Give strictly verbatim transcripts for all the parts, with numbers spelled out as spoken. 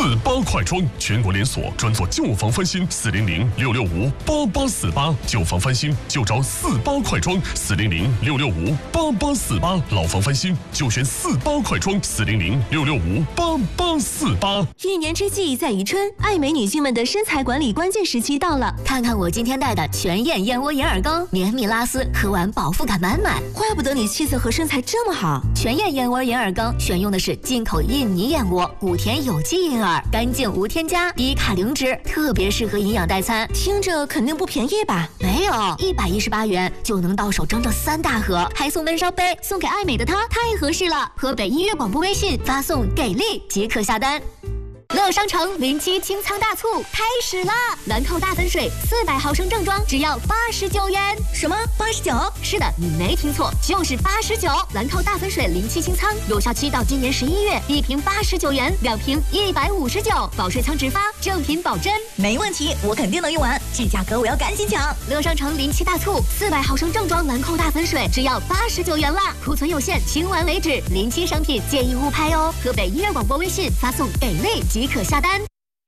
八快装，全国连锁，专做旧房翻新。四零零六六五八八四八，旧房翻新就找四八快装。四零零六六五八八四八，老房翻新就选四八快装。四零零六六五八八四八。 一年之计在于春，爱美女性们的身材管理关键时期到了。 看看我今天带的全燕燕窝银耳羹，绵密拉丝，喝完饱腹感满满。 怪不得你气色和身材这么好。 全燕燕窝银耳羹选用的是进口印尼燕窝，谷田有机银耳，干净无添加，低卡零脂，特别适合营养代餐。 听着肯定不便宜吧？ 没有，一百一十八元就能到手整整三大盒，还送闷烧杯，送给爱美的她太合适了。河北音乐广播微信发送给力即可下单。乐商城零七清仓大促开始啦！兰蔻大粉水四百毫升正装只要八十九元。 什么？八十九？ 是的，你没听错，就是八十九。兰蔻大粉水零七清仓有效期到今年十一月，一瓶八十九元，两瓶一百五十九，保税仓直发，正品保真。 没问题，我肯定能用完，这价格我要赶紧抢。 乐商城零七大促，四百毫升正装兰蔻大粉水只要八十九元啦，库存有限，清完为止。零七商品建议勿拍哦。河北音乐广播微信发送给力即可下单。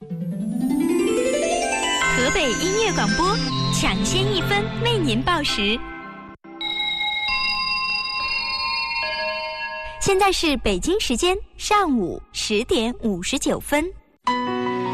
河北音乐广播，抢先一分为您报时。现在是北京时间上午十点五十九分。